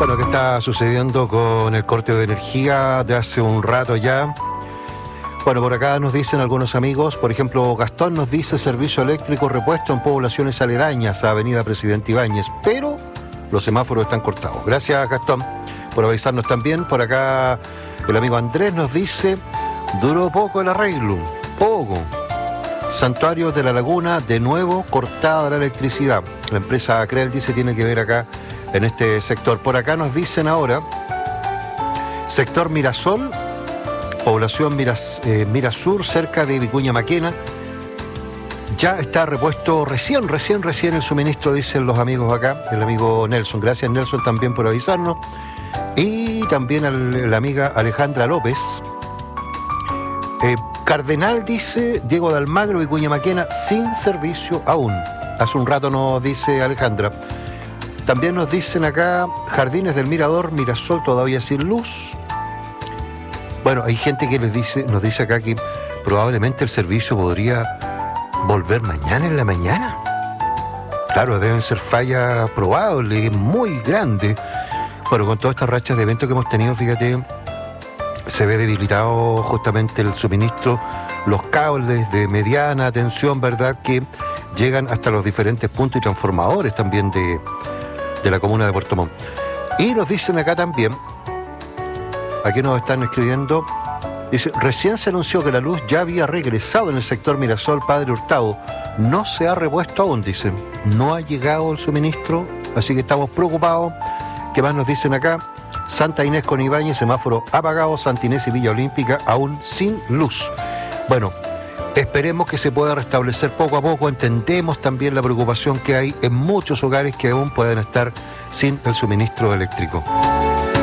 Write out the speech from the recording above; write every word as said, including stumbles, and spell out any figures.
Bueno, ¿qué está sucediendo con el corte de energía de hace un rato ya? Bueno, por acá nos dicen algunos amigos, por ejemplo, Gastón nos dice servicio eléctrico repuesto en poblaciones aledañas a Avenida Presidente Ibáñez, pero los semáforos están cortados. Gracias, Gastón, por avisarnos también. Por acá el amigo Andrés nos dice, duró poco el arreglo, poco. Santuario de la Laguna, de nuevo cortada la electricidad. La empresa Acrel dice tiene que ver acá en este sector. Por acá nos dicen ahora, sector Mirasol, población Miras, eh, Mirasur, cerca de Vicuña Maquena, ya está repuesto recién, recién, recién el suministro, dicen los amigos acá, el amigo Nelson. Gracias, Nelson, también por avisarnos. Y también a la amiga Alejandra López. Eh, Cardenal dice, Diego de Almagro, Vicuña Maquena, sin servicio aún. Hace un rato nos dice Alejandra. También nos dicen acá, Jardines del Mirador, Mirasol todavía sin luz. Bueno, hay gente que les dice, nos dice acá que probablemente el servicio podría volver mañana en la mañana. Claro, deben ser fallas probables, muy grandes. Bueno, con todas estas rachas de eventos que hemos tenido, fíjate, se ve debilitado justamente el suministro, los cables de mediana tensión, ¿verdad?, que llegan hasta los diferentes puntos y transformadores también de, de la comuna de Puerto Montt. Y nos dicen acá también, aquí nos están escribiendo, dice, recién se anunció que la luz ya había regresado en el sector Mirasol Padre Hurtado, no se ha repuesto aún, dicen, no ha llegado el suministro, así que estamos preocupados. ¿Qué más nos dicen acá? Santa Inés con Ibáñez, semáforo apagado, Santa Inés y Villa Olímpica aún sin luz. Bueno, esperemos que se pueda restablecer poco a poco. Entendemos también la preocupación que hay en muchos hogares que aún pueden estar sin el suministro eléctrico.